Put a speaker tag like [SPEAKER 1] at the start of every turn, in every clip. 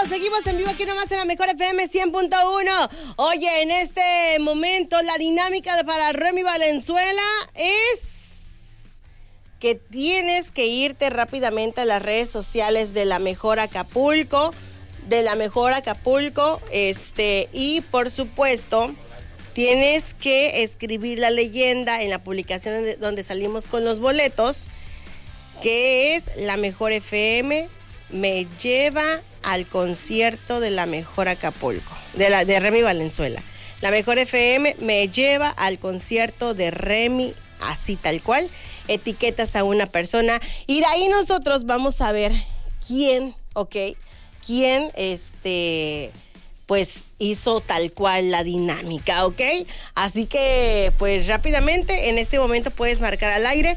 [SPEAKER 1] seguimos en vivo aquí nomás en la Mejor FM 100.1. Oye, en este momento la dinámica para Remy Valenzuela es que tienes que irte rápidamente a las redes sociales de La Mejor Acapulco, y por supuesto tienes que escribir la leyenda en la publicación donde salimos con los boletos, que es La Mejor FM me lleva al concierto de La Mejor Acapulco, de Remy Valenzuela. La Mejor FM me lleva al concierto de Remy, así tal cual. Etiquetas a una persona y de ahí nosotros vamos a ver quién pues hizo tal cual la dinámica, ¿ok? Así que, pues rápidamente, en este momento puedes marcar al aire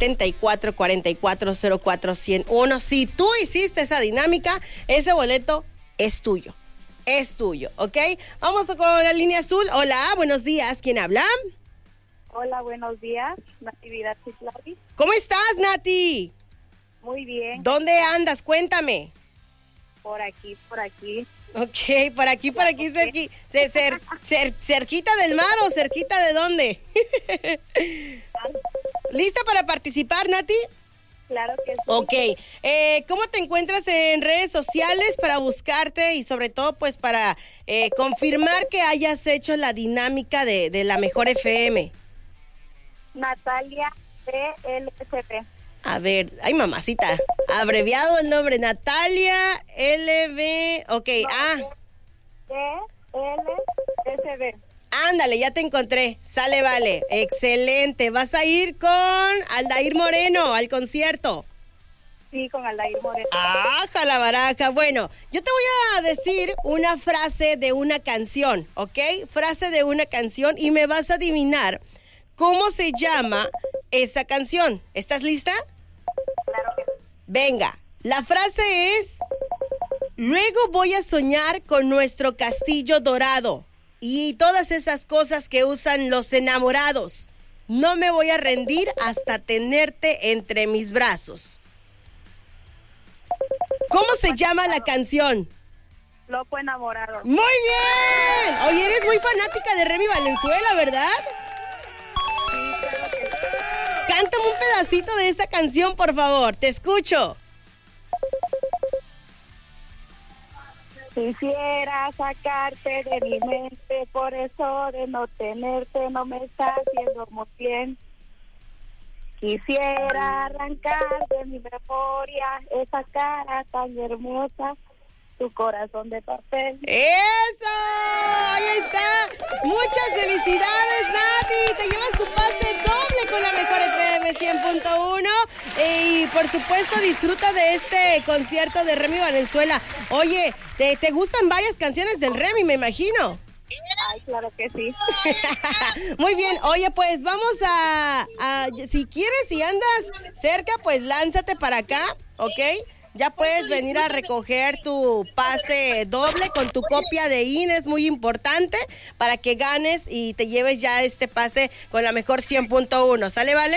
[SPEAKER 1] 74440401. Si tú hiciste esa dinámica, ese boleto es tuyo, ¿ok? Vamos con la línea azul. Hola, buenos días, ¿quién habla?
[SPEAKER 2] Hola, buenos días, Natividad Citlali.
[SPEAKER 1] ¿Cómo estás, Nati?
[SPEAKER 2] Muy bien.
[SPEAKER 1] ¿Dónde andas? Cuéntame.
[SPEAKER 2] Por aquí.
[SPEAKER 1] Ok, por aquí, cerquita del mar o cerquita de dónde. ¿Lista para participar, Nati?
[SPEAKER 2] Claro que sí.
[SPEAKER 1] Ok, ¿cómo te encuentras en redes sociales para buscarte y sobre todo pues para confirmar que hayas hecho la dinámica de La Mejor FM?
[SPEAKER 2] Natalia LSP.
[SPEAKER 1] A ver, ay mamacita, abreviado el nombre, Natalia LB, ok,
[SPEAKER 2] LSB.
[SPEAKER 1] Ándale, ya te encontré, sale, vale, excelente, vas a ir con Aldair Moreno al concierto.
[SPEAKER 2] Sí, con Aldair Moreno.
[SPEAKER 1] ¡Ajá, la baraja! Bueno, yo te voy a decir una frase de una canción, ¿ok? Frase de una canción y me vas a adivinar cómo se llama esa canción. ¿Estás lista?
[SPEAKER 2] Claro que sí.
[SPEAKER 1] Venga, la frase es: luego voy a soñar con nuestro castillo dorado y todas esas cosas que usan los enamorados. No me voy a rendir hasta tenerte entre mis brazos. ¿Cómo se llama la canción?
[SPEAKER 2] Loco enamorado.
[SPEAKER 1] ¡Muy bien! Oye, eres muy fanática de Remy Valenzuela, ¿verdad?
[SPEAKER 2] Sí, claro que sí.
[SPEAKER 1] Cántame un pedacito de esa canción, por favor. Te escucho.
[SPEAKER 2] Quisiera sacarte de mi mente, por eso de no tenerte no me está haciendo muy bien. Quisiera arrancar de mi memoria esa cara tan hermosa, tu corazón de papel.
[SPEAKER 1] ¡Eso! ¡Ahí está! ¡Muchas felicidades, Nati! Te llevas tu pase doble con La Mejor FM 100.1 y por supuesto disfruta de este concierto de Remy Valenzuela. Oye, ¿te gustan varias canciones del Remy, me imagino?
[SPEAKER 2] Ay, claro que sí.
[SPEAKER 1] Muy bien, oye, pues vamos a si quieres, si andas cerca, pues lánzate para acá, ¿ok? Ya puedes venir a recoger tu pase doble con tu copia de INE, es muy importante para que ganes y te lleves ya este pase con La Mejor 100.1, ¿sale, vale?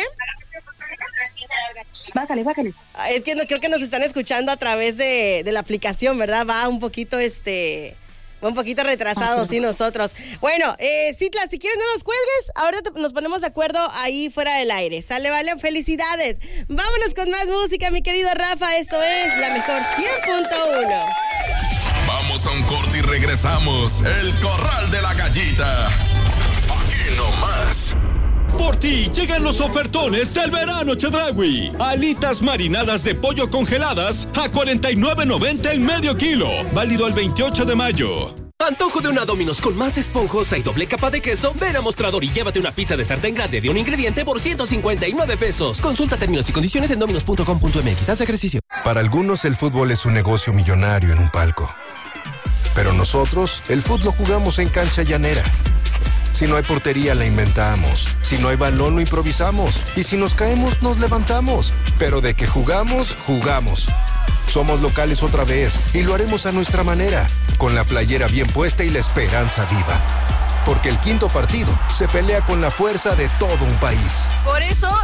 [SPEAKER 2] Bájale.
[SPEAKER 1] Es que no, creo que nos están escuchando a través de la aplicación, ¿verdad? Va un poquito retrasados, sí, nosotros. Bueno, Citla, si quieres no nos cuelgues, ahora nos ponemos de acuerdo ahí fuera del aire. ¿Sale, vale? ¡Felicidades! Vámonos con más música, mi querido Rafa. Esto es La Mejor 100.1.
[SPEAKER 3] Vamos a un corte y regresamos. El Corral de la Gallita. Aquí nomás.
[SPEAKER 4] Por ti llegan los ofertones del verano Chedraui. Alitas marinadas de pollo congeladas a $49.90 el medio kilo. Válido el 28 de mayo.
[SPEAKER 5] Antojo de una Domino's con más esponjosa y doble capa de queso. Ven a Mostrador y llévate una pizza de sartén grande de un ingrediente por $159. Consulta términos y condiciones en dominos.com.mx. Haz ejercicio.
[SPEAKER 6] Para algunos el fútbol es un negocio millonario en un palco. Pero nosotros el fútbol lo jugamos en cancha llanera. Si no hay portería, la inventamos. Si no hay balón, lo improvisamos. Y si nos caemos, nos levantamos. Pero de que jugamos, jugamos. Somos locales otra vez y lo haremos a nuestra manera, con la playera bien puesta y la esperanza viva. Porque el quinto partido se pelea con la fuerza de todo un país.
[SPEAKER 7] Por eso